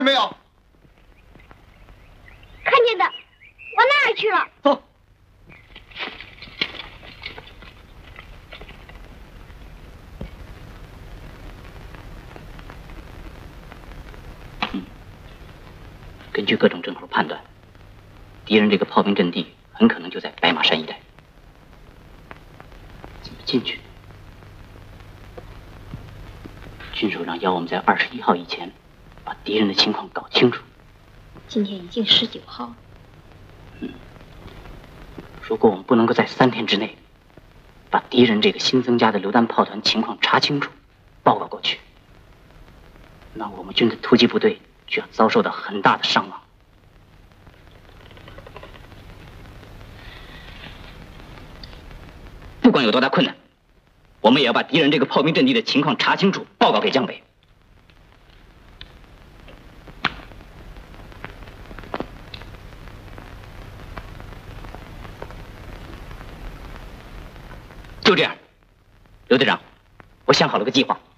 没有？ 看见的，往那儿去了。 走。 根据各种证头判断，敌人这个炮兵阵地很可能就在白马山一带。怎么进去？军首长要我们在21号以前把敌人的情况搞清楚。 今天已经19号了。 如果我们不能够在3天之内把敌人这个新增加的榴弹炮团情况查清楚，报告过去，那我们军的突击部队就要遭受到很大的伤亡。不管有多大困难，我们也要把敌人这个炮兵阵地的情况查清楚，报告给江北。就这样，刘队长，我想好了个计划。